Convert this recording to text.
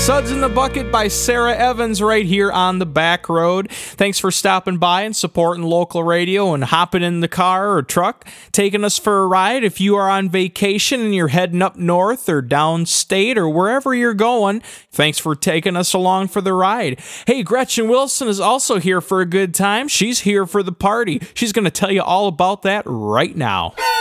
Suds in the Bucket by Sarah Evans right here on the back road. Thanks for stopping by and supporting local radio and hopping in the car or truck, taking us for a ride. If you are on vacation and you're heading up north or downstate or wherever you're going, thanks for taking us along for the ride. Hey, Gretchen Wilson is also here for a good time. She's here for the party. She's going to tell you all about that right now.